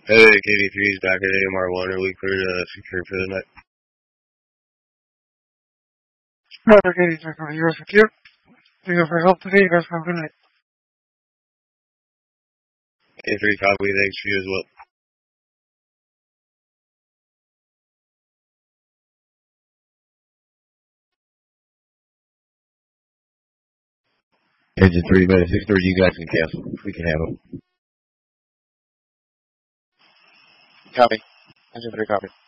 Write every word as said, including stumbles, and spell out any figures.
Hey, K D three is back at A M R one. Are we clear to secure for the night? Roger, K D three, you're secure. Thank you for help today. You guys have a good night. K D three, copy. Thanks for you as well. Engine three, minute six thirty, you guys can cancel. We can have them. Copy. Engine three, copy.